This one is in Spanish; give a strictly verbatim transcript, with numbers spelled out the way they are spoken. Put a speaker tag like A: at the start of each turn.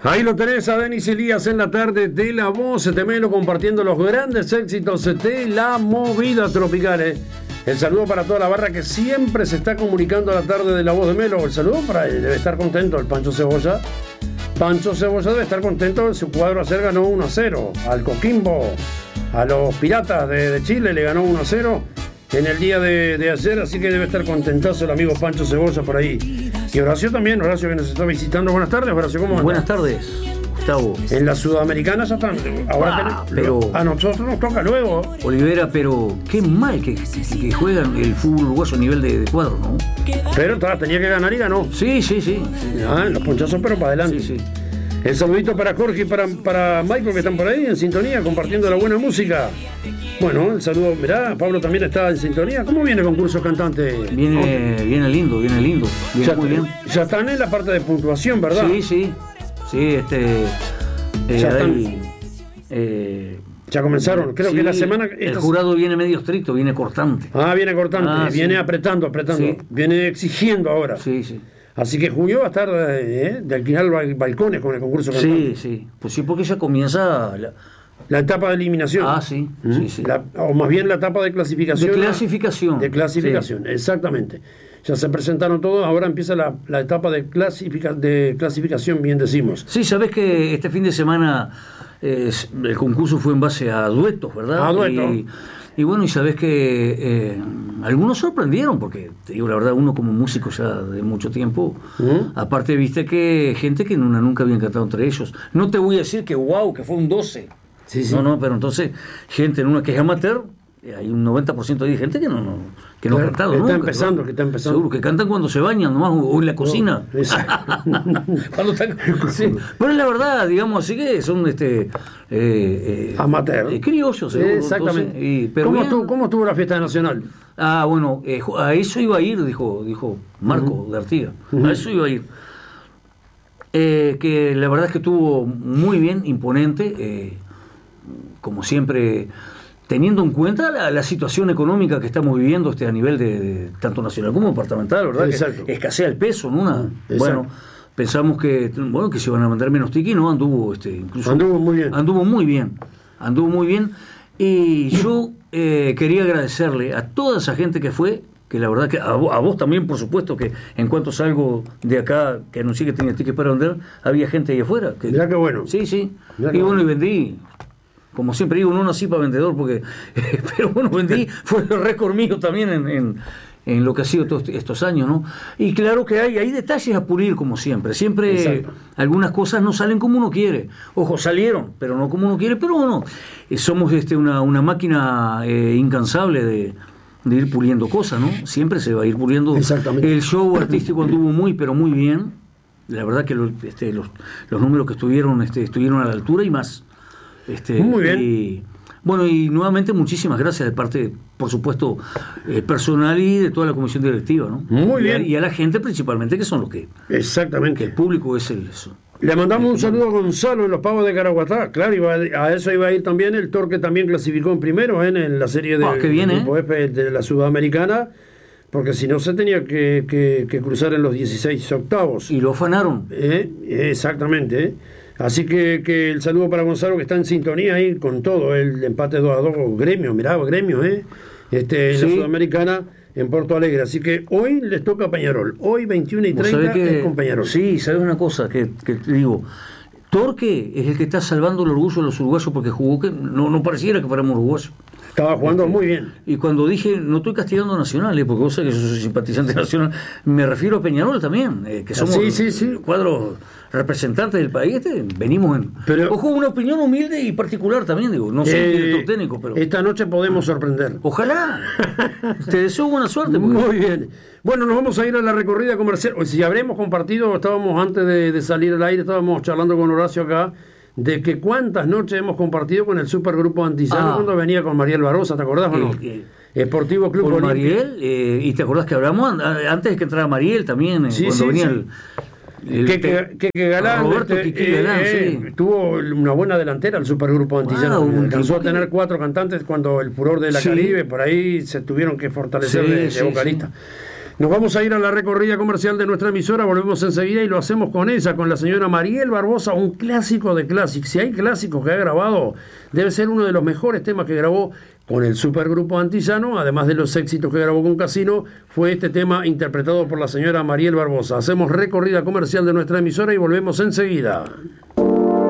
A: Ahí lo tenés a Denis Elías en la tarde de La Voz de Melo, compartiendo los grandes éxitos de la movida tropical. ¿eh? El saludo para toda la barra que siempre se está comunicando a la tarde de La Voz de Melo. El saludo para él, debe estar contento el Pancho Cebolla. Pancho Cebolla debe estar contento, en su cuadro ayer ganó uno a cero al Coquimbo, a los Piratas de, de Chile le ganó uno a cero en el día de, de ayer, así que debe estar contentazo el amigo Pancho Cebolla por ahí. Y Horacio también, Horacio que nos está visitando. Buenas tardes, Horacio, ¿cómo andas?
B: Buenas tardes, Gustavo.
A: En la Sudamericana ya están. Ahora
B: ah,
A: tenés,
B: pero
A: a nosotros nos toca luego.
B: Olivera, pero qué mal que, que, que juegan el fútbol uruguayo a nivel de, de cuadro, ¿no?
A: Pero ta, tenía que ganar y ganó.
B: Sí, sí, sí.
A: Ah, los ponchazos, pero para adelante.
B: Sí, sí.
A: El saludito para Jorge y para, para Michael que están por ahí en sintonía, compartiendo la buena música. Bueno, el saludo, mirá, Pablo también está en sintonía. ¿Cómo viene el concurso cantante?
B: Viene, oh. viene lindo, viene lindo. Viene
A: ya,
B: muy bien.
A: Ya están en la parte de puntuación, ¿verdad?
B: Sí, sí. Sí, este. Eh,
A: ya están.
B: Hay, eh,
A: ya comenzaron, creo
B: sí,
A: que la semana.
B: El esta... jurado viene medio estricto, viene cortante.
A: Ah, viene cortante,
B: ah,
A: viene
B: sí.
A: apretando, apretando. Sí. Viene exigiendo ahora.
B: Sí, sí.
A: Así que Julio va a estar eh, de alquilar balcones con el concurso cantante.
B: Sí, sí. Pues sí, porque ya comienza la,
A: la etapa de eliminación.
B: Ah, sí.
A: ¿Mm?
B: sí, sí.
A: La, o más bien la etapa de clasificación.
B: De clasificación.
A: De clasificación, sí. Exactamente. Ya se presentaron todos, ahora empieza la, la etapa de, clasifica, de clasificación, bien decimos.
B: Sí, sabés que este fin de semana eh, el concurso fue en base a duetos, ¿verdad?
A: A duetos.
B: Y, y bueno, y sabés que eh, algunos sorprendieron, porque te digo la verdad, uno como músico ya de mucho tiempo, ¿Mm? Aparte viste que gente que una, nunca habían cantado entre ellos. No te voy a decir que wow, que fue un doce.
A: Sí, sí.
B: No, no, pero entonces, gente en una que es amateur, hay un noventa por ciento de gente que no, no, que no
A: claro,
B: ha cantado
A: que
B: nunca.
A: Está empezando,
B: ¿no?
A: que está empezando.
B: Seguro, que cantan cuando se bañan nomás, o en la cocina.
A: No,
B: cuando están, sí. Pero es la verdad, digamos, así que son este eh, eh,
A: amateur.
B: Eh, criollos, seguro.
A: Exactamente.
B: Entonces, y, pero
A: ¿Cómo,
B: bien,
A: estuvo, ¿Cómo estuvo la fiesta nacional?
B: Ah, bueno, eh, a eso iba a ir, dijo, dijo Marco uh-huh. de Artigas. Uh-huh. A eso iba a ir. Eh, que la verdad es que estuvo muy bien, imponente, eh, como siempre, teniendo en cuenta la, la situación económica que estamos viviendo este, a nivel de, de tanto nacional como departamental, ¿verdad?
A: Exacto.
B: Que escasea el peso, ¿no? Una,
A: Exacto.
B: Bueno, pensamos que bueno que se iban a mandar menos tickets, no, anduvo este, incluso
A: anduvo muy bien.
B: Anduvo muy bien, anduvo muy bien. Y yo eh, quería agradecerle a toda esa gente que fue, que la verdad que a vos, a vos también, por supuesto, que en cuanto salgo de acá, que anuncié que tenía tickets para vender, había gente ahí afuera. Que,
A: mirá qué bueno.
B: Sí, sí.
A: Mirá
B: y bueno,
A: bueno.
B: y vendí. Como siempre digo, no nací para vendedor, porque pero bueno, vendí, fue el récord mío también en, en, en lo que ha sido todos estos años, ¿no? Y claro que hay, hay detalles a pulir, como siempre. Siempre
A: Exacto.
B: Algunas cosas no salen como uno quiere. Ojo, salieron, pero no como uno quiere, pero bueno, eh, somos este, una, una máquina eh, incansable de, de ir puliendo cosas, ¿no? Siempre se va a ir puliendo.
A: Exactamente.
B: El show artístico anduvo muy, pero muy bien. La verdad que lo, este, los, los números que estuvieron, este, estuvieron a la altura y más. Este,
A: muy bien.
B: Y, bueno, y nuevamente muchísimas gracias de parte, por supuesto, eh, personal y de toda la comisión directiva, ¿no?
A: Muy
B: y
A: bien.
B: A, y a la gente principalmente, que son los que...
A: Exactamente.
B: Que el público es el... Eso.
A: Le mandamos un saludo a Gonzalo en los Pavos de Caraguatá. Claro, iba a, a eso iba a ir también el Torque, también clasificó en primero ¿eh? en la serie de,
B: ah, qué bien,
A: grupo
B: ¿eh?
A: F de la Sudamericana, porque si no se tenía que, que, que cruzar en los dieciséis octavos.
B: Y lo afanaron.
A: ¿Eh? Exactamente, ¿eh? Así que, que el saludo para Gonzalo, que está en sintonía ahí con todo, el empate dos a dos, Gremio, mirá, Gremio, ¿eh? Este, en
B: sí.
A: la Sudamericana, en Porto Alegre. Así que hoy les toca a Peñarol, hoy veintiuno y treinta
B: que,
A: es con Peñarol.
B: Sí, ¿sabes una cosa? Que, que te digo, Torque es el que está salvando el orgullo de los uruguayos, porque jugó que no, no pareciera que fuéramos uruguayos.
A: Estaba jugando
B: este,
A: muy bien.
B: Y cuando dije, no estoy castigando a Nacional, eh, porque vos sabés que yo soy simpatizante nacional, me refiero a Peñarol también, eh, que somos
A: sí, sí, sí.
B: cuadros representantes del país, este, venimos en...
A: Pero,
B: ojo, una opinión humilde y particular también, digo, no soy eh, director técnico, pero...
A: Esta noche podemos sorprender.
B: Ojalá. Te deseo buena suerte.
A: Porque... Muy bien. Bueno, nos vamos a ir a la recorrida comercial. O si habremos compartido, estábamos antes de, de salir al aire, estábamos charlando con Horacio acá, de que cuántas noches hemos compartido con el supergrupo Antillano ah. cuando venía con Mariel Barosa, ¿te acordás o no?
B: Eh,
A: Esportivo Club
B: con
A: Olimpia.
B: Mariel, eh, y te acordás que hablamos antes de que entrara Mariel también, eh,
A: sí,
B: cuando
A: sí,
B: venía
A: sí.
B: el, el...
A: Que, que, que, que Galán,
B: Roberto
A: este,
B: Quique Galán,
A: eh,
B: sí.
A: tuvo una buena delantera el supergrupo Antillano.
B: Wow,
A: alcanzó a
B: que...
A: tener cuatro cantantes cuando el furor de la
B: sí.
A: Caribe, por ahí se tuvieron que fortalecer
B: sí,
A: de, de
B: sí,
A: vocalista.
B: Sí.
A: Nos vamos a ir a la recorrida comercial de nuestra emisora, volvemos enseguida y lo hacemos con ella, con la señora Mariel Barbosa, un clásico de clásicos. Si hay clásicos que ha grabado, debe ser uno de los mejores temas que grabó con el supergrupo Antillano, además de los éxitos que grabó con Casino, fue este tema interpretado por la señora Mariel Barbosa. Hacemos recorrida comercial de nuestra emisora y volvemos enseguida.